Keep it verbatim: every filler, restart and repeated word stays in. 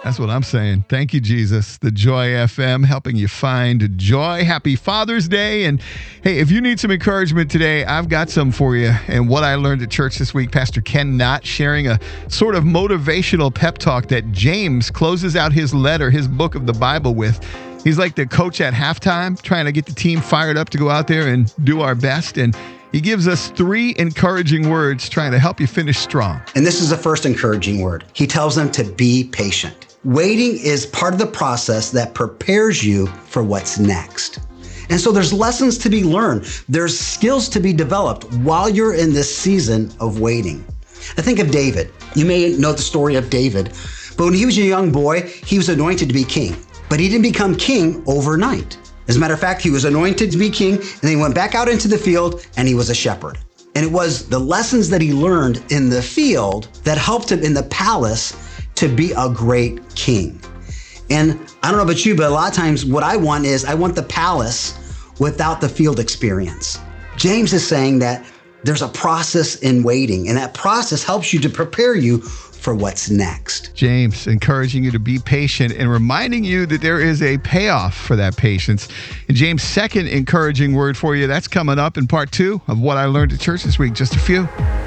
That's what I'm saying. Thank you, Jesus. The Joy F M helping you find joy. Happy Father's Day. And hey, if you need some encouragement today, I've got some for you. And what I learned at church this week, Pastor Ken Knott sharing a sort of motivational pep talk that James closes out his letter, his book of the Bible with. He's like the coach at halftime, trying to get the team fired up to go out there and do our best. And he gives us three encouraging words trying to help you finish strong. And this is the first encouraging word. He tells them to be patient. Waiting is part of the process that prepares you for what's next. And so there's lessons to be learned. There's skills to be developed while you're in this season of waiting. I think of David. You may know the story of David, but when he was a young boy, he was anointed to be king. But he didn't become king overnight. As a matter of fact, he was anointed to be king, and then he went back out into the field, and he was a shepherd. And it was the lessons that he learned in the field that helped him in the palace to be a great king. And I don't know about you, but a lot of times what I want is I want the palace without the field experience. James is saying that there's a process in waiting, and that process helps you to prepare you for what's next. James encouraging you to be patient and reminding you that there is a payoff for that patience. And James' second encouraging word for you, that's coming up in part two of What I Learned at Church this week. Just a few.